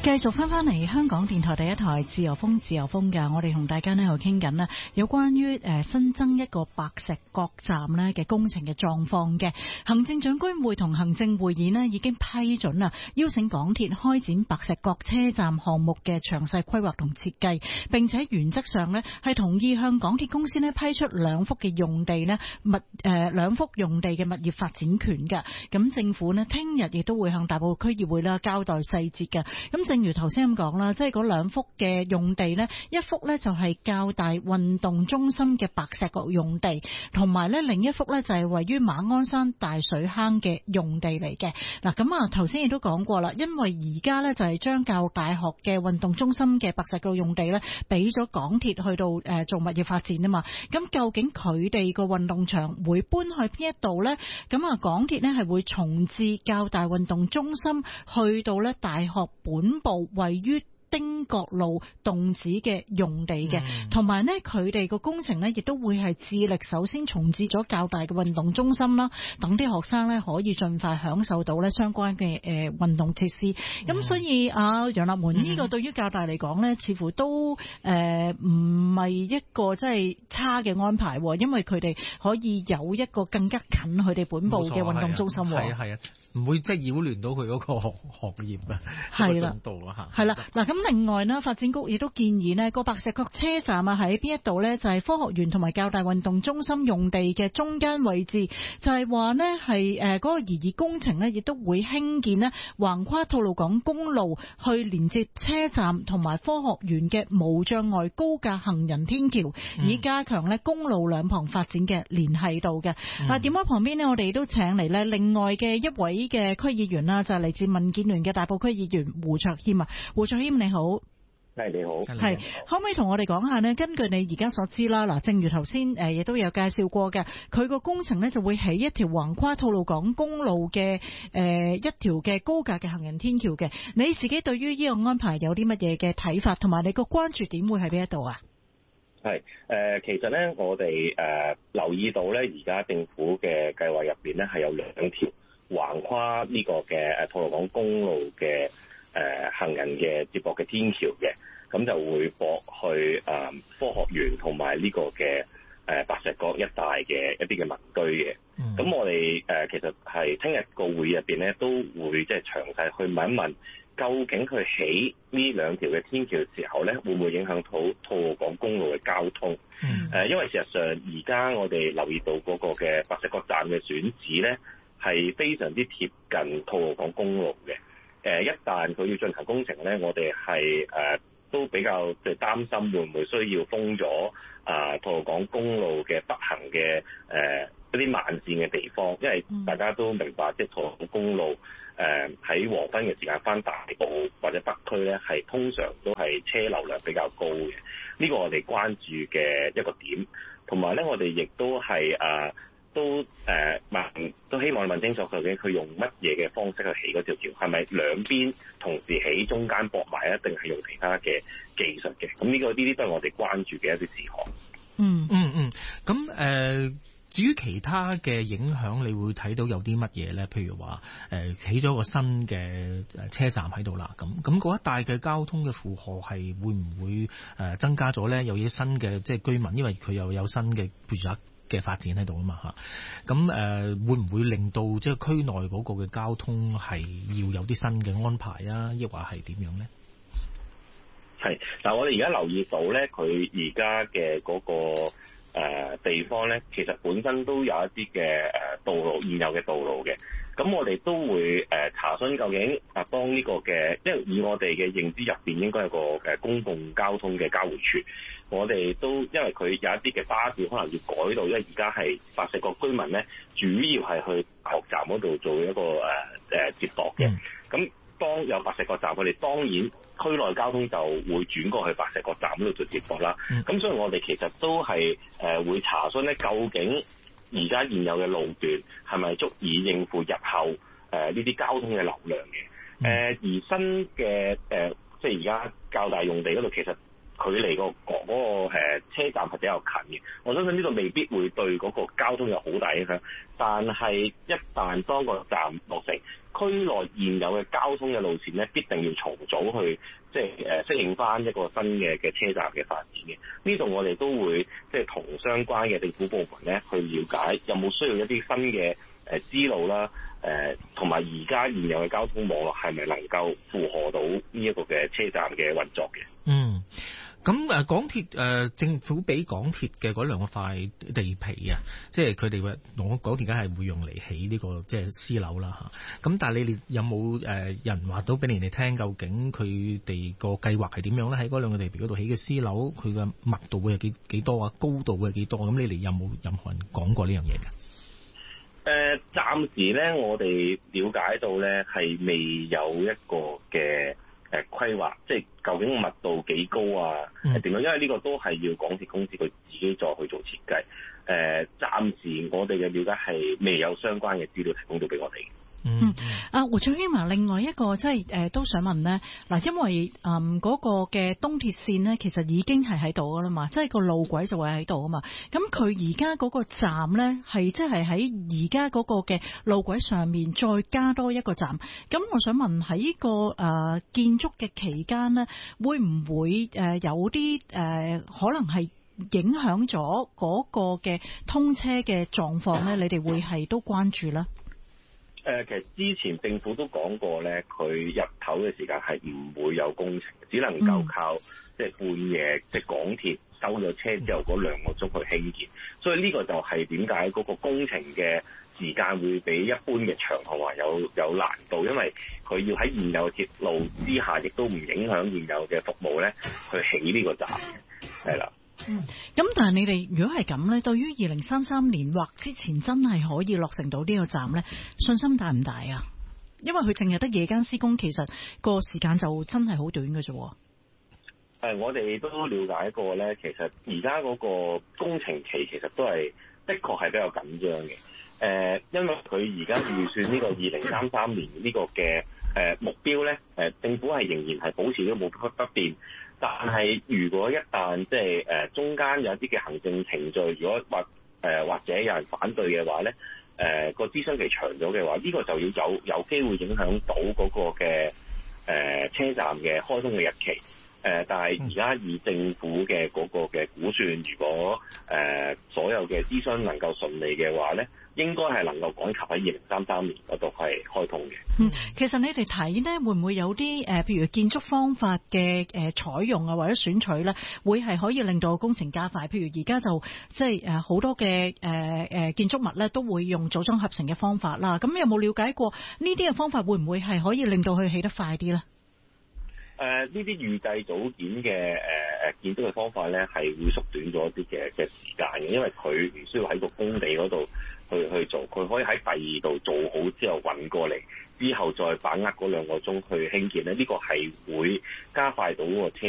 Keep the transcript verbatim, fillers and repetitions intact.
繼續翻翻嚟香港電台第一台自由風自由風嘅，我哋同大家呢喺度傾緊呢有關於誒新增一個白石角站呢嘅工程嘅狀況嘅。行政長官會同行政會議呢已經批准啦，邀請港鐵開展白石角車站項目嘅詳細規劃同設計，並且原則上呢係同意向港鐵公司呢批出兩幅嘅用地呢物誒兩幅用地嘅物業發展權嘅。咁政府呢聽日亦都會向大埔區議會啦交代細節嘅。咁正如頭先咁講啦，即係嗰兩幅嘅用地呢，一幅呢就係較大運動中心嘅白石角用地，同埋呢另一幅呢就係位於馬鞍山大水坑嘅用地嚟嘅。嗱，咁啊頭先亦都講過啦，因為而家呢就係將教育大學嘅運動中心嘅白石角用地呢俾咗港鐵去到誒做物業發展啊嘛。咁究竟佢哋個運動場會搬去邊一度呢？咁啊港鐵呢係會重置較大運動中心去到呢大學本部位於汀角路洞子嘅用地嘅，同埋呢佢哋個工程呢亦都會係致力首先重置咗較大嘅運動中心啦，等啲學生呢可以盡快享受到呢相關嘅誒運動設施。咁、嗯、所以啊楊立門呢、嗯、個對於較大嚟講呢，似乎都誒唔係一個即係差嘅安排，因為佢哋可以有一個更加近佢哋本部嘅運動中心。 係啊係啊，唔會即係擾亂到佢嗰個學學業啊，係啦，度啊嚇。係啦， 嗱咁另外呢，發展局亦都建議呢個白石角車站啊喺邊一度呢？就係科學園同埋較大運動中心用地嘅中間位置，就係話呢係誒嗰個擬議工程呢，亦都會興建呢橫跨吐露港公路去連接車站同埋科學園嘅無障礙高架行人天橋，嗯、以加強呢公路兩旁發展嘅聯繫度嘅。嗱、嗯，電話旁邊呢，我哋都請嚟呢另外嘅一位嘅區議員啦，就係、是、嚟自民建聯嘅大埔區議員胡卓謙啊，胡卓謙你好。 係你好， 係可唔可以同我哋講下呢？根據你而家所知啦，嗱，正如頭先誒亦都有介紹過嘅，佢個工程呢就會起一條橫跨吐露港公路嘅誒、呃、一條嘅高架嘅行人天橋嘅。你自己對於呢個安排有啲乜嘢嘅睇法，同埋你個關注點會喺邊一度啊？ 係誒、呃，其實咧，我哋誒、呃、留意到咧，而家政府嘅計劃入邊咧係有兩條橫跨呢個嘅誒吐露港公路嘅。誒、呃、行人嘅接駁嘅天橋嘅，咁就會駁去誒、呃、科學園同埋呢個嘅誒、呃、白石角一帶嘅一啲嘅民居嘅。咁、嗯、我哋誒、呃、其實係聽日個會議入邊咧，都會即係詳細去問一問，究竟佢起呢兩條嘅天橋嘅時候咧，會唔會影響到吐露港公路嘅交通？誒、嗯呃，因為事實上而家我哋留意到嗰個嘅白石角站嘅選址咧，係非常之貼近吐露港公路嘅。誒一旦佢要進行工程咧，我哋係誒都比較即係擔心會唔會需要封咗啊吐露港公路嘅北行嘅誒一啲慢線嘅地方，因為大家都明白，即係吐露港公路誒喺黃昏嘅時間返大埔或者北區咧，係通常都係車流量比較高嘅。呢個我哋關注嘅一個點，同埋咧我哋亦都係誒。都誒問，都希望問清楚究竟佢用乜嘢嘅方式去起嗰條橋，係咪兩邊同時起，中間駁埋，一定係用其他嘅技術嘅？咁呢個呢啲都係我哋關注嘅一啲事項。 嗯嗯嗯，咁誒、呃，至於其他嘅影響，你會睇到有啲乜嘢咧？譬如話誒起咗個新嘅誒車站喺度啦，咁咁嗰一帶嘅交通嘅負荷係會唔會誒增加咗咧？有啲新嘅即係居民，因為佢又有新嘅住宅嘅發展喺度啊嘛嚇，咁誒、呃、會唔會令到即係區內嗰個嘅交通係要有啲新嘅安排啊？抑或係點樣咧？ 係嗱，我哋而家留意到咧，佢而家嘅嗰個、呃、地方咧，其實本身都有一啲嘅誒道路現有嘅道路嘅。咁我哋都會誒查詢究竟啊，當呢個嘅，因為以我哋嘅認知入邊應該有個誒公共交通嘅交匯處，我哋都因為佢有一啲嘅巴士可能要改道，因為而家係白石角居民咧，主要係去學站嗰度做一個誒誒、呃、接駁嘅。咁、嗯、當有白石角站，佢哋當然區內交通就會轉過去白石角站嗰度做接駁啦。咁、嗯、所以我哋其實都係誒、呃、會查詢咧，究竟而家現有嘅路段係咪足以應付日後誒呢啲交通嘅流量嘅？誒、呃、而新嘅誒、呃、即係而家較大用地嗰度，其實距離、嗰個嗰、嗰個誒車站係比較近嘅。我相信呢度未必會對嗰個交通有好大影響，但係一旦當個站落成， 區內現有嘅交通嘅路線咧，必定要重組去即係誒適應翻一個新嘅嘅車站嘅發展嘅。呢度我哋都會即係同相關嘅政府部門咧去了解有冇需要一啲新嘅誒支路啦，誒同埋而家現有嘅交通網絡係咪能夠負荷到呢一個嘅車站嘅運作嘅？ 嗯。咁誒港鐵誒、呃、政府俾港鐵嘅嗰兩個塊地皮啊，即係佢哋嘅攞港鐵梗係會用嚟起呢、這個即係私樓啦嚇。咁但係你哋有冇誒、呃、人話到俾你哋聽，究竟佢哋個計劃係點樣咧？喺嗰兩個地皮嗰度起嘅私樓，佢嘅密度會係幾幾多啊？高度會係幾多？咁你哋有冇任何人講過呢樣嘢㗎？ 誒、呃，暫時咧，我哋了解到咧係未有一個嘅。誒規劃，即係究竟密度幾高啊？係點樣？因為呢個都係要港鐵公司佢自己再去做設計。誒、呃，暫時我哋嘅了解係未有相關嘅資料提供到俾我哋。 嗯，啊胡兆謙啊，另外一個即係誒都想問咧，嗱，因為誒嗰、嗯那個嘅東鐵線咧，其實已經係喺度噶啦嘛，即係個路軌就會喺度啊嘛。咁佢而家嗰個站咧，係即係喺而家嗰個嘅路軌上面再加多一個站。咁我想問喺呢、這個誒、呃、建築嘅期間咧，會唔會誒、呃、有啲誒、呃、可能係影響咗嗰個嘅通車嘅狀況咧？你哋會係都關注咧？ 誒、呃，其實之前政府都講過咧，佢入頭嘅時間係唔會有工程，只能夠靠、嗯、即係半夜即係港鐵收咗車之後嗰兩個鐘去興建，所以呢個就係點解嗰個工程嘅時間會比一般嘅長途話有有難度，因為佢要喺現有鐵路之下，亦都唔影響現有嘅服務咧，去起呢個站嘅，係啦。 嗯，咁但係你哋如果係咁咧，對於二零三三年或之前真係可以落成到呢個站咧，信心大唔大啊？因為佢淨係得夜間施工，其實個時間就真係好短嘅啫。誒、 呃，我哋都了解過咧，其實而家嗰個工程期其實都係的確係比較緊張嘅。誒、呃，因為佢而家預算呢個二零三三年呢個嘅誒、呃、目標咧，誒、呃、政府係仍然係保持呢個目標不變。但係，如果一旦即係誒中間有一啲嘅行政程序，如果或誒、呃、或者有人反對嘅話咧，誒個諮詢期長咗嘅話，呢、這個就要有有機會影響到嗰個嘅誒、呃、車站嘅開通嘅日期。誒、呃，但係而家以政府嘅嗰個嘅估算，如果誒、呃、所有嘅諮詢能夠順利嘅話咧，應該係能夠趕及喺二零三三年嗰度係開通嘅。 嗯，其實你哋睇呢，會唔會有啲誒、呃，譬如建築方法嘅誒採用啊，或者選取咧，會係可以令到工程加快？譬如而家就即係誒好多嘅誒誒建築物咧，都會用組裝合成嘅方法啦。咁有冇了解過呢啲嘅方法會唔會係可以令到佢起得快啲咧？ 誒呢啲預計組件嘅誒誒建築嘅方法咧，係會縮短咗一啲嘅嘅時間嘅，因為佢唔需要喺個工地嗰度去去做，佢可以喺第二度做好之後運過嚟，之後再把握嗰兩個鐘去興建咧，呢、這個係會加快到嗰個車